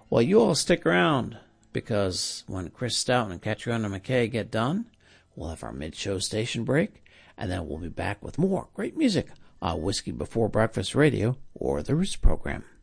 Well, you all stick around, because when Chris Stout and Catriona McKay get done, we'll have our mid-show station break, and then we'll be back with more great music on Whiskey Before Breakfast Radio or the Roots program.